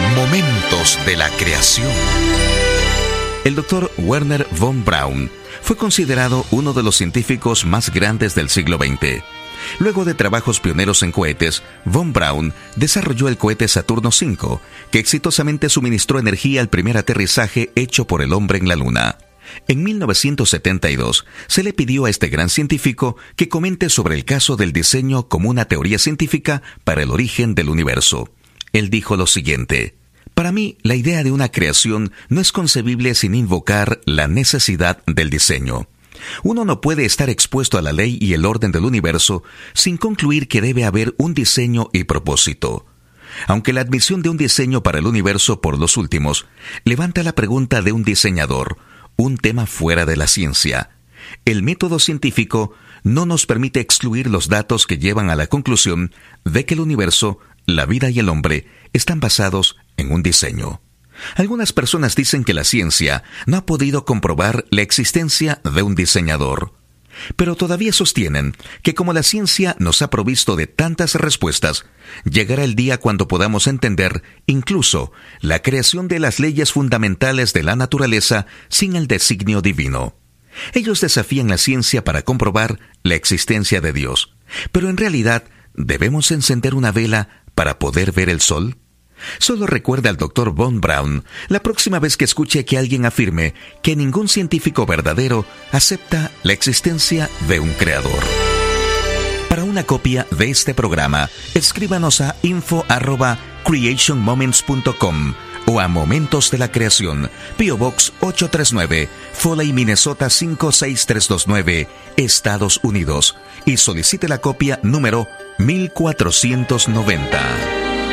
Momentos de la creación. El Dr. Wernher von Braun fue considerado uno de los científicos más grandes del siglo XX. Luego de trabajos pioneros en cohetes, von Braun desarrolló el cohete Saturno V, que exitosamente suministró energía al primer aterrizaje hecho por el hombre en la Luna. En 1972, se le pidió a este gran científico que comente sobre el caso del diseño como una teoría científica para el origen del universo. Él dijo lo siguiente: para mí, la idea de una creación no es concebible sin invocar la necesidad del diseño. Uno no puede estar expuesto a la ley y el orden del universo sin concluir que debe haber un diseño y propósito. Aunque la admisión de un diseño para el universo por los últimos levanta la pregunta de un diseñador, un tema fuera de la ciencia. El método científico no nos permite excluir los datos que llevan a la conclusión de que el universo, la vida y el hombre están basados en un diseño. Algunas personas dicen que la ciencia no ha podido comprobar la existencia de un diseñador, pero todavía sostienen que como la ciencia nos ha provisto de tantas respuestas, llegará el día cuando podamos entender incluso la creación de las leyes fundamentales de la naturaleza sin el designio divino. Ellos desafían la ciencia para comprobar la existencia de Dios, pero en realidad, ¿debemos encender una vela para poder ver el sol? Solo recuerda al Dr. von Braun la próxima vez que escuche que alguien afirme que ningún científico verdadero acepta la existencia de un creador. Para una copia de este programa, escríbanos a info@creationmoments.com o a Momentos de la Creación, P.O. Box 839, Foley, Minnesota 56329, Estados Unidos, y solicite la copia número 1490.